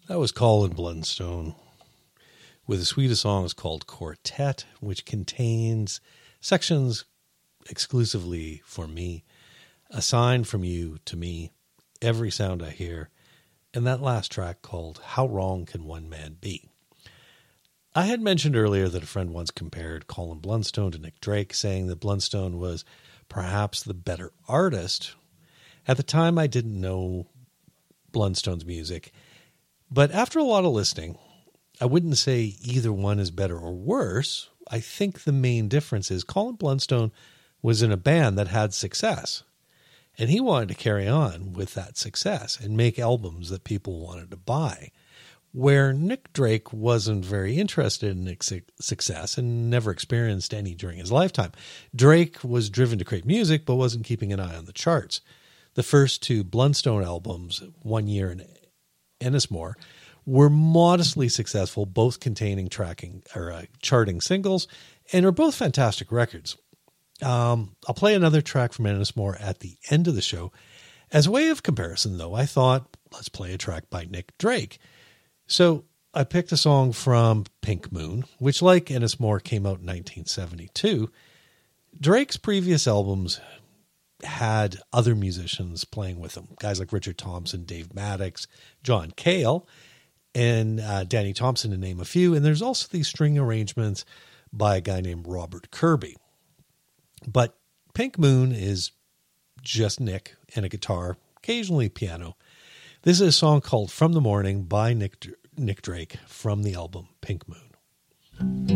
That was Colin Blunstone with a suite of songs called Quartet, which contains sections exclusively for me, A Sign from You to Me, Every Sound I Hear, and that last track called How Wrong Can One Man Be? I had mentioned earlier that a friend once compared Colin Blunstone to Nick Drake, saying that Blunstone was perhaps the better artist. At the time, I didn't know Blunstone's music, but after a lot of listening, I wouldn't say either one is better or worse. I think the main difference is Colin Blunstone was in a band that had success, and he wanted to carry on with that success and make albums that people wanted to buy, where Nick Drake wasn't very interested in Nick's success and never experienced any during his lifetime. Drake was driven to create music, but wasn't keeping an eye on the charts. The first two Blunstone albums, One Year and Ennismore, were modestly successful, both containing charting singles, and are both fantastic records. I'll play another track from Ennismore at the end of the show. As a way of comparison, though, I thought, let's play a track by Nick Drake. So I picked a song from Pink Moon, which, like Ennismore, came out in 1972. Drake's previous albums had other musicians playing with him, guys like Richard Thompson, Dave Maddox, John Cale, and Danny Thompson, to name a few. And there's also these string arrangements by a guy named Robert Kirby. But Pink Moon is just Nick and a guitar, occasionally piano. This is a song called From the Morning by Nick Drake from the album Pink Moon.